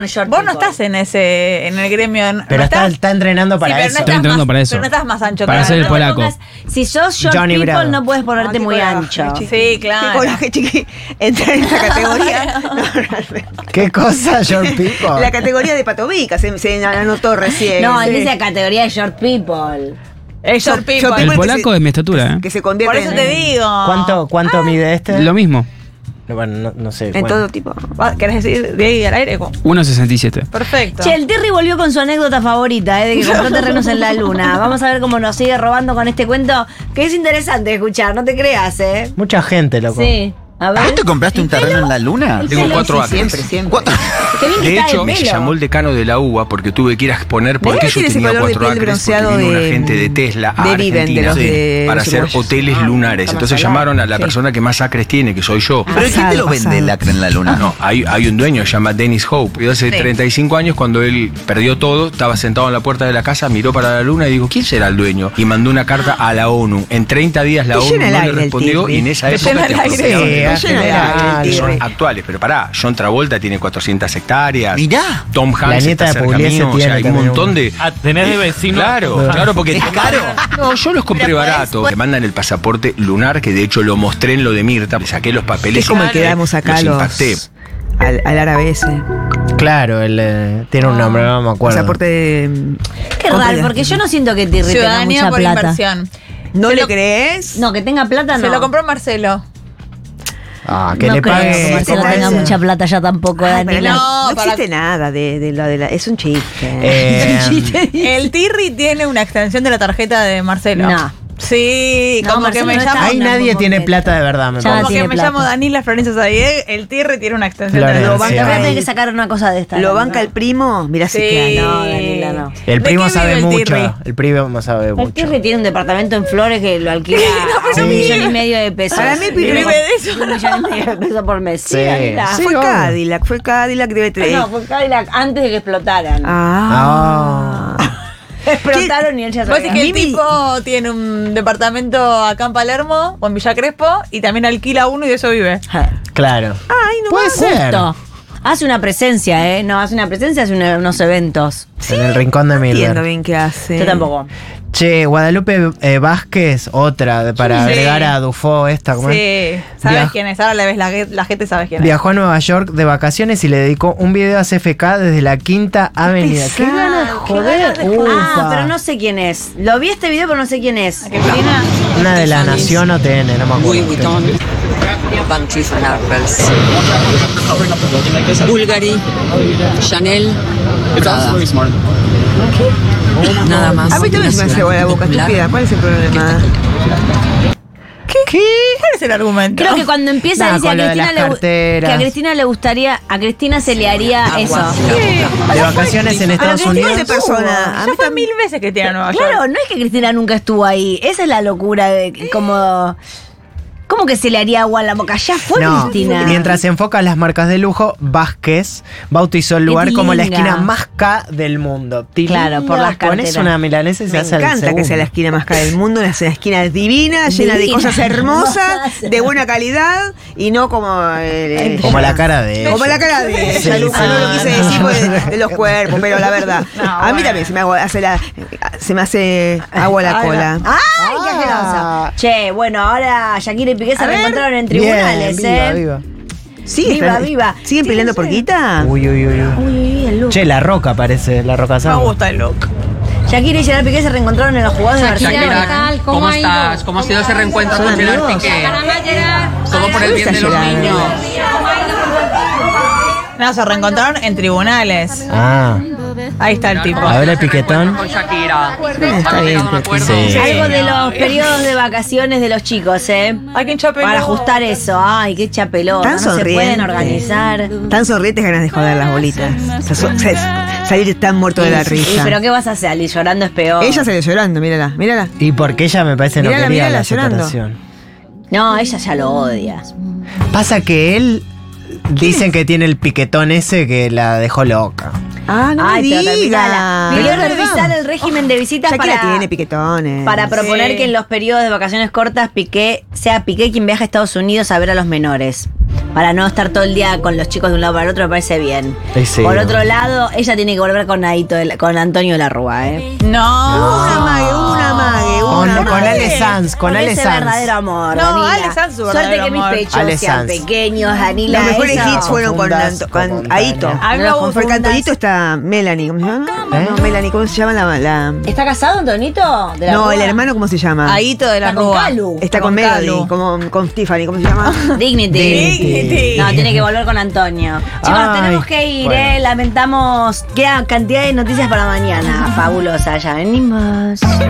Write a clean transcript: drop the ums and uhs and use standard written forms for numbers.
Vos no estás en el gremio. Pero está entrenando para eso. Está entrenando para eso. Pero no estás más ancho para ser el polaco. Si sos short Johnny people, Bravo. no puedes ponerte muy ancho. Sí, claro. Qué coraje, chiqui. Entrar en esta categoría. ¿Qué cosa, short people? La categoría de Patovica se anotó recién. No, Sí. en esa categoría de short people. Es short people. El polaco es mi estatura, Que se convierte Por eso te digo. ¿Cuánto mide este? Lo mismo. Bueno, no sé. en bueno. todo tipo. ¿Querés decir de ahí al aire? 1,67. Perfecto. Che, el Terry volvió con su anécdota favorita, de que compró terrenos en la luna. Vamos a ver cómo nos sigue robando con este cuento, que es interesante de escuchar, no te creas, ¿eh? Mucha gente, loco. Sí. A ver. ¿Vos te compraste un terreno en la luna? Tengo 4 acres. Siempre. Qué bien que De está hecho, el me pelo. llamó el decano de la UBA porque tuve que ir a exponer por qué Mirá, yo tiene ese tenía color de 4 piel acres, bronceado porque vino una de- gente de Tesla a de Viven, de Argentina los de para hacer Uruguay. hoteles lunares. Entonces llamaron a la persona que más acres tiene, que soy yo. ¿Pero quién te lo vende el acre en la luna? No, hay un dueño, se llama Dennis Hope. Y hace 35 años, cuando él perdió todo, estaba sentado en la puerta de la casa, miró para la luna y dijo, ¿quién será el dueño? Y mandó una carta a la ONU. En 30 días la Te ONU llena el no le aire el respondió tigre. y en esa Te época llena te el aire. apropiaban. Sí, No llena de aire, el Son tigre. actuales, pero pará, John Travolta tiene 400 hectáreas. Mirá. Tom La Hanks nieta está de cerca Pugliese mío, o tiene sea, hay un también montón uno. de... Tenés de vecino. Claro, porque ¿Es caro? No, yo los compré barato. Me mandan el pasaporte lunar, que de hecho lo mostré en lo de Mirta, le saqué los papeles. Es como el que damos acá los los impacté. al árabe ese. Claro, tiene un nombre, no me acuerdo. Pasaporte de. Qué raro, porque yo no siento que Terry tenga Ciudadanía mucha por plata. inversión. ¿No Se le lo- crees? No, que tenga plata no. Se lo compró Marcelo. Que no le creo pague. que Marcelo ¿cómo tenga es? mucha plata ya tampoco, Ay, pero Daniela. No, no para- existe nada de lo de la. Es un chiste. El Tirri tiene una extensión de la tarjeta de Marcelo. No. Sí, No, como Marcelo que me no está llamo. Ahí No, nadie por tiene momento. plata de verdad, me Ya Como parece. que tiene me plata. llamo Danila Florencia Sadie, el Tirri tiene una extensión Florencia. de Lo banca- Voy a tener Ay. que sacar una cosa de esta. Lo ¿no? banca el primo. Mirá si Sí. queda. No, Daniela, no. El ¿De primo qué sabe vive el mucho. Tirri? El primo sabe El mucho. Terry tiene un departamento en Flores que lo alquila a Sí. 1,5 millones de pesos. Para mí el primo vive de eso. 1,5 millones de pesos por mes. Sí, Sí. Daniela. Sí. Fue obvio. Cadillac debe tener. No, fue Cadillac antes de que explotaran. Ah. Explotaron y él ya Vos decís que el Mimi- tipo tiene un departamento acá en Palermo o en Villa Crespo y también alquila uno y de eso vive. Claro. Ay, no Puede más. ser. Justo. Hace una presencia, ¿eh? No, hace una presencia, hace unos eventos. En el rincón de No entiendo Miller. bien qué hace. Yo tampoco. Che, Guadalupe Vázquez, otra para Sí. agregar a Dufo esta. ¿cómo es? Sí, sabes Viaj- quién es. Ahora le ves la gente, sabes quién es. Viajó a Nueva York de vacaciones y le dedicó un video a CFK desde la Quinta Avenida. ¿Qué pesado, ganas, qué joder? Ah, Upa. pero no sé quién es. Lo vi este video, pero no sé quién es. Cristina. Una de la Nación OTN, no me acuerdo. Louis Vuitton, Van Cleef & Arpels, Bulgari, Chanel, Prada. Nada más. A mí también se me hace agua la boca, estúpida. ¿Cuál es el problema? ¿Qué? ¿Cuál es el argumento? Creo que cuando empieza Nah, dice con lo de las que a carteras. Cristina le gustaría, a Cristina se le haría eso. De vacaciones en Estados Cristina Unidos. de persona. A mí Ya fue 1000 veces que tiene a Nueva York. Claro, no es que Cristina nunca estuvo ahí. Esa es la locura de que ¿Cómo que se le haría agua a la boca? Ya fue No, Cristina. mientras se enfoca en las marcas de lujo, Vázquez bautizó el lugar como la Tilinga. esquina más K del mundo. Claro, por las Pones carteras. una milanesa y se Me hace el encanta que segundo. sea la esquina más cara del mundo, es una esquina divina, llena de Divina. cosas hermosas, de buena calidad y no como Como la cara de como ella. la cara de Sí, ella, Luca, sí. no lo quise decir de los cuerpos, pero la verdad. No, a mí bueno. también se me hace agua la Ay, cola. ¡Ay, qué asquerosa! Che, bueno, ahora Shakira y Piqué se A ver. reencontraron en tribunales, Bien, viva, viva. Viva. ¿Siguen peleando por guita? Uy, uy, uy, uy. Uy, el look. Che, La Roca parece, La Roca Me Samba. gusta el look. Shakira y Gerard Piqué se reencontraron en los jugados de Barcelona. Shakira, ¿cómo estás? ¿Cómo ha sido ese reencuentro Son con Gerard amigos. Piqué? Todo por el bien de los Gerard? niños. No, se reencontraron en tribunales. Ah, Ahí está el tipo. a ver el piquetón. Con Shakira. Está ¿Han bien, llegado a un acuerdo? sí. Algo de los periodos de vacaciones de los chicos, ¿eh? Ay, qué chapelón. Para ajustar eso. Ay, qué chapelón. Tan No se sonriente. pueden organizar. Tan sonrientes ganas de joder las bolitas. Salir tan muerto de la Sí, risa. pero ¿qué vas a hacer, Ali? Llorando es peor. Ella salió llorando, mírala, mírala. Y porque ella me parece no Mírala, quería mírala, la llorando. separación. No, ella ya lo odia. Pasa que él dicen que tiene el piquetón ese que la dejó loca. Ah, no Ay, me pero digas. terminala. Pero Pidió es verdad. revisar el régimen de visitas Shakira tiene piquetones. para proponer Sí. que en los periodos de vacaciones cortas sea Piqué quien viaja a Estados Unidos a ver a los menores. para no estar todo el día con los chicos de un lado para el otro, me parece bien. Sí, Por no. otro lado, ella tiene que volver con con Antonio de la Rúa, ¿eh? No. Una mague. Con Ale Sanz, con Ale ese Sanz. verdadero amor, No, Danila. Ale Sanz, su Suerte verdadero que mis amor. pechos Ale sean Sanz. pequeños, Danila. Los mejores eso. hits fueron con Confundas con Aito. Tania. A mí me Con gusta. Porque Antonito está Melanie, ¿cómo se llama? ¿Eh? No, Melanie, ¿cómo se llama la... ¿Está casado, Antonito? De la No, Rúa? el hermano, ¿cómo se llama? Aito de la Está con Rúa. Calu. Está con Melody, Calu. con Tiffany, ¿cómo se llama? Dignity. Dignity. No, tiene que volver con Antonio. Chicos, Ay, tenemos que ir, bueno. Lamentamos. Queda cantidad de noticias para mañana. Fabulosa, ya venimos.